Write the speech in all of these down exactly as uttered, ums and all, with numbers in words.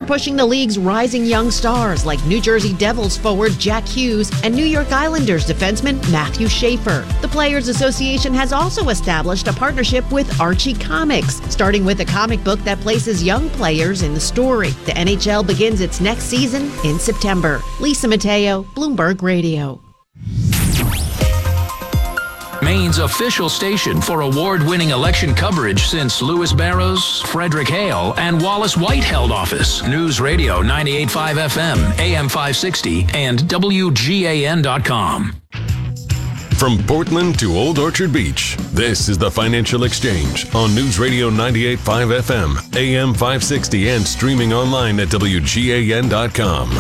pushing the league's rising young stars like New Jersey Devils forward Jack Hughes and New York Islanders defenseman Matthew Schaefer. The Players Association has also established a partnership with Archie Comics, starting with a comic book that places young players in the story. The N H L begins its next season in September. Lisa Mateo, Bloomberg Radio. Maine's official station for award-winning election coverage since Louis Barrows, Frederick Hale, and Wallace White held office. News Radio ninety-eight point five F M, A M five sixty, and W G A N dot com. From Portland to Old Orchard Beach, this is the Financial Exchange on News Radio ninety-eight point five F M, A M five sixty, and streaming online at W G A N dot com.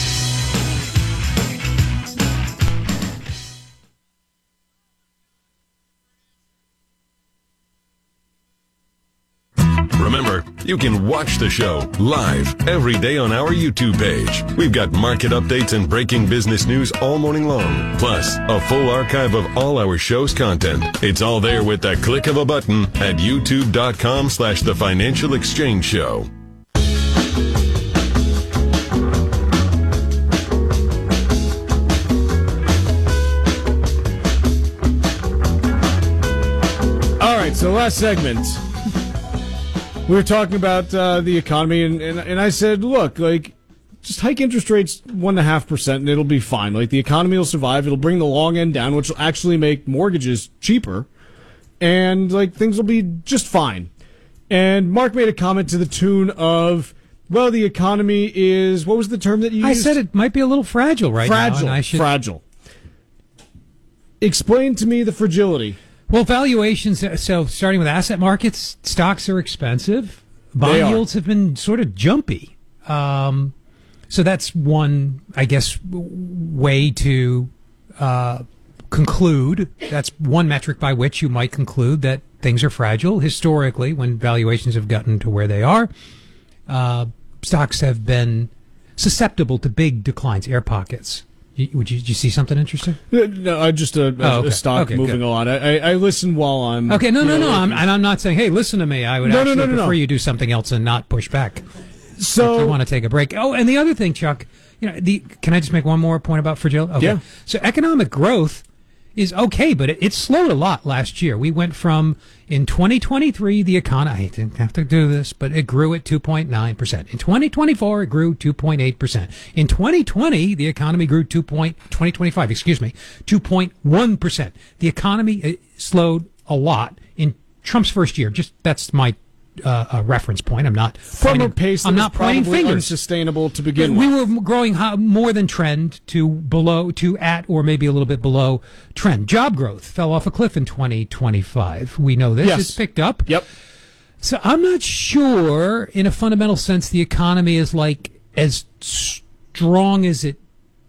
Remember, you can watch the show live every day on our YouTube page. We've got market updates and breaking business news all morning long, plus a full archive of all our show's content. It's all there with the click of a button at youtube.com slash the Financial Exchange Show. All right, so last segment. We were talking about uh, the economy, and, and and I said, look, like, just hike interest rates one and a half percent, and it'll be fine. Like, the economy will survive. It'll bring the long end down, which will actually make mortgages cheaper, and like things will be just fine. And Mark made a comment to the tune of, well, the economy is, what was the term that you I used? I said it might be a little fragile right fragile, now. And I should... Fragile. Explain to me the fragility. Well, valuations, so starting with asset markets, stocks are expensive. Bond yields have been sort of jumpy. Um, so that's one, I guess, way to uh, conclude. That's one metric by which you might conclude that things are fragile. Historically, when valuations have gotten to where they are, uh, stocks have been susceptible to big declines, air pockets. Would you, did you see something interesting? No, I just a, a, oh, okay. a stock okay, moving good. on. I, I listen while I'm. Okay, no, no, know, no. I'm, and I'm not saying, hey, listen to me. I would no, actually no, no, prefer no. you do something else and not push back. So if you want to take a break. Oh, and the other thing, Chuck. You know, the can I just make one more point about fragility? Okay. Yeah. So economic growth is okay, but it, it slowed a lot last year. We went from in twenty twenty-three the economy. I didn't have to do this, but it grew at two point nine percent. In twenty twenty-four, it grew two point eight percent. In twenty twenty, the economy grew two. twenty twenty-five, excuse me, two point one percent. The economy uh, slowed a lot in Trump's first year. Just that's my uh, uh, reference point. I'm not from pointing, a pace that I'm was not pointing probably fingers. Unsustainable to begin we with. We were growing high, more than trend to below, to at, or maybe a little bit below trend. Job growth fell off a cliff in twenty twenty-five. We know this. Yes. It's picked up. Yep. So I'm not sure, in a fundamental sense, the economy is like as strong as it.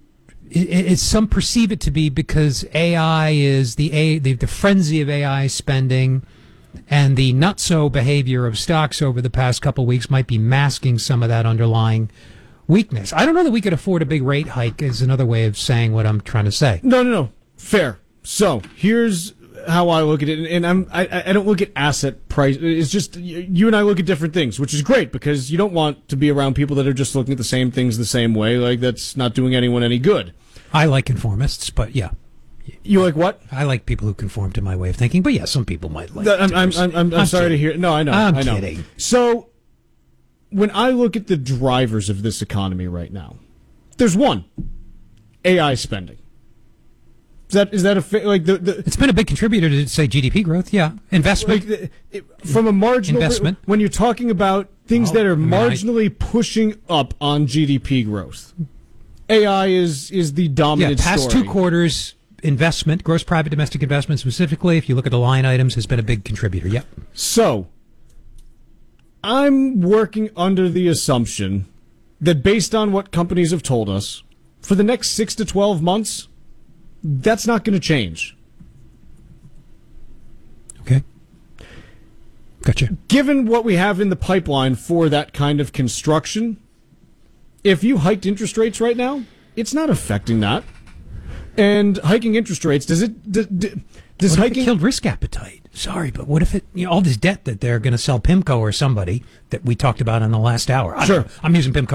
it it's some perceive it to be because A I is the a the, the frenzy of A I spending. And the not-so behavior of stocks over the past couple of weeks might be masking some of that underlying weakness. I don't know that we could afford a big rate hike is another way of saying what I'm trying to say. No, no, no. Fair. So here's how I look at it. And I'm, I, I don't look at asset price. It's just you and I look at different things, which is great because you don't want to be around people that are just looking at the same things the same way. Like, that's not doing anyone any good. I like conformists, but yeah. You like what? I like people who conform to my way of thinking, but yeah, some people might like. I'm, I'm, I'm, I'm, I'm sorry kidding. to hear. No, I know. I'm I know. kidding. So, when I look at the drivers of this economy right now, there's one: A I spending. Is that is that a fa- like the, the? It's been a big contributor to say G D P growth. Yeah, investment Like the, it, from a marginal investment. When you're talking about things Oh, that are I mean, I- marginally pushing up on G D P growth, A I is is the dominant yeah, past story. two quarters. Investment, gross private domestic investment specifically, if you look at the line items, has been a big contributor. Yep. So, I'm working under the assumption that based on what companies have told us, for the next six to twelve months, that's not going to change. Okay. Gotcha. Given what we have in the pipeline for that kind of construction, if you hiked interest rates right now, it's not affecting that. And hiking interest rates, does it does, does what hiking if it killed risk appetite? Sorry, but what if it, you know, all this debt that they're going to sell PIMCO or somebody that we talked about in the last hour? I Sure. don't know. I'm using PIMCO